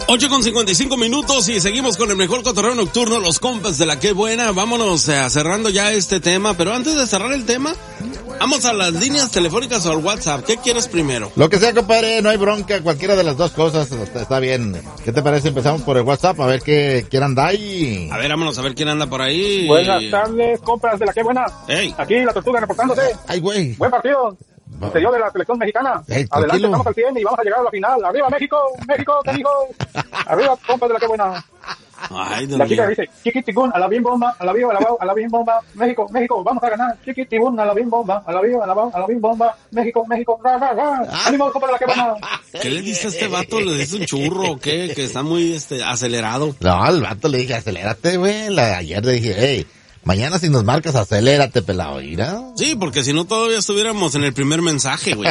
8:55 y seguimos con el mejor cotorreo nocturno, los compas de la Qué Buena. Vámonos cerrando ya este tema, pero antes de cerrar el tema, vamos a las líneas telefónicas o al WhatsApp. ¿Qué quieres primero? Lo que sea, compadre, no hay bronca, cualquiera de las dos cosas está bien. ¿Qué te parece? Empezamos por el WhatsApp, a ver quién anda ahí. A ver, vámonos a ver quién anda por ahí. Buenas tardes, compas de la Qué Buena. Hey. Aquí la Tortuga reportándose. Ay, güey. Buen partido. Se dio de la selección mexicana. Adelante, estamos al 100 y vamos a llegar a la final. ¡Arriba, México! ¡México, ¿qué dijo? ¡Arriba, compas de la Qué Buena! Ay, Dios la chica mío. dice, chiquitibún, a la bien bomba, a la viva, a la bien bomba, México, México, vamos a ganar, chiquitibún, a la bien bomba, a la viva, a la bien bomba, México, México, ra, ra, ra. ¡Ánimo, compas de la Qué Buena! ¿Qué le dice a este vato? ¿Le dice un churro o qué? Que está muy acelerado. No, al vato le dije, acelérate, güey. Ayer le dije, hey, mañana si nos marcas, acelérate, pelado, ¿ira? Sí, porque si no todavía estuviéramos en el primer mensaje, güey.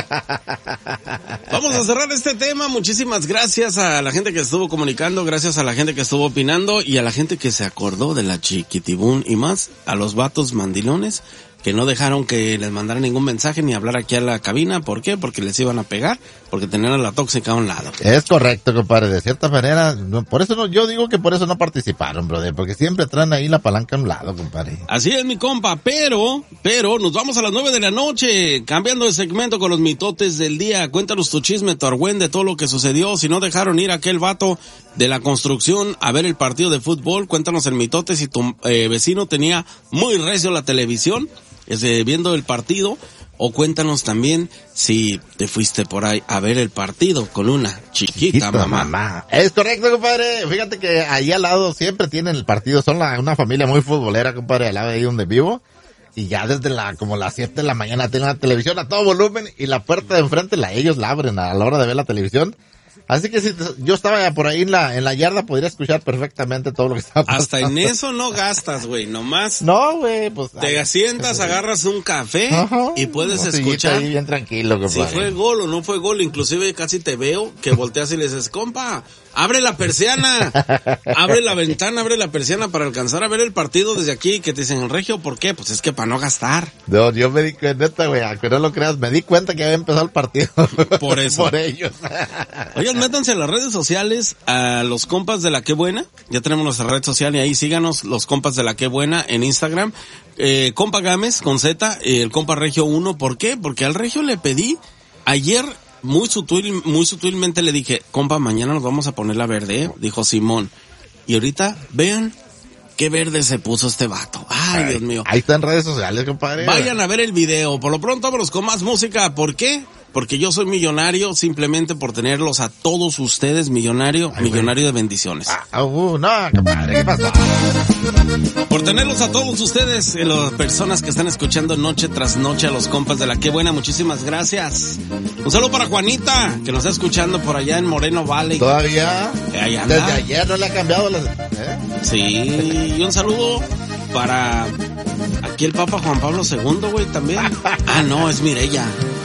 Vamos a cerrar este tema. Muchísimas gracias a la gente que estuvo comunicando, gracias a la gente que estuvo opinando y a la gente que se acordó de la Chiquitibún y más, a los vatos mandilones que no dejaron que les mandara ningún mensaje ni hablar aquí a la cabina. ¿Por qué? Porque les iban a pegar, porque tenían a la tóxica a un lado. Es correcto, compadre, de cierta manera, por eso no, yo digo que por eso no participaron, brother, porque siempre traen ahí la palanca a un lado, compadre. Así es, mi compa, pero, nos vamos a las 9 de la noche, cambiando de segmento con los mitotes del día. Cuéntanos tu chisme, tu argüén de todo lo que sucedió, si no dejaron ir a aquel vato de la construcción a ver el partido de fútbol. Cuéntanos el mitote si tu vecino tenía muy recio la televisión, viendo el partido, o cuéntanos también si te fuiste por ahí a ver el partido con una chiquita mamá. Es correcto, compadre. Fíjate que ahí al lado siempre tienen el partido, son una familia muy futbolera, compadre, al lado de ahí donde vivo. Y ya desde como las 7 de la mañana tienen la televisión a todo volumen y la puerta de enfrente ellos la abren a la hora de ver la televisión. Así que si yo estaba por ahí en la yarda, podría escuchar perfectamente todo lo que estaba pasando. Hasta en eso no gastas, güey, nomás. No, güey, pues. Te sientas, agarras un café y puedes escuchar. Ahí bien tranquilo, compadre. Si fue gol o no fue gol, inclusive casi te veo que volteas y le dices, compa, abre la persiana, abre la ventana, abre la persiana para alcanzar a ver el partido desde aquí, que te dicen, Regio, ¿por qué? Pues es que para no gastar. No, yo me di cuenta, neta, güey, aunque no lo creas, me di cuenta que había empezado el partido. Por eso. Por ellos. Oigan, métanse en las redes sociales a los compas de la Qué Buena. Ya tenemos nuestra red social y ahí síganos, los compas de la Qué Buena en Instagram. Compa Gámez con Z, el compa Regio 1. ¿Por qué? Porque al Regio le pedí ayer, muy sutilmente le dije, compa, mañana nos vamos a poner la verde, ¿eh? Dijo Simón. Y ahorita, vean qué verde se puso este vato. Ay, Dios mío. Ahí está en redes sociales, compadre. Vayan a ver el video. Por lo pronto, vámonos con más música. ¿Por qué? Porque yo soy millonario simplemente por tenerlos a todos ustedes millonario de bendiciones. No, compadre, ¿qué pasó? Por tenerlos a todos ustedes, las personas que están escuchando noche tras noche a los compas de la Qué Buena, muchísimas gracias. Un saludo para Juanita, que nos está escuchando por allá en Moreno Valley. ¿Todavía? Ahí anda. Desde ayer no le ha cambiado Sí, y un saludo para aquí el Papa Juan Pablo II, güey, también. No, es Mireya.